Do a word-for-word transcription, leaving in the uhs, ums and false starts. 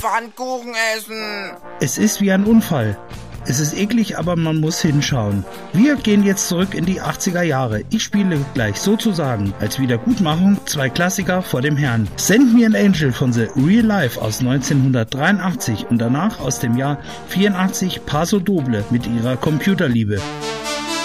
Pfannkuchen essen. Es ist wie ein Unfall. Es ist eklig, aber man muss hinschauen. Wir gehen jetzt zurück in die achtziger Jahre. Ich spiele gleich sozusagen als Wiedergutmachung zwei Klassiker vor dem Herrn. Send Me an Angel von The Real Life aus neunzehnhundertdreiundachtzig und danach aus dem Jahr vierundachtzig Paso Doble mit ihrer Computerliebe.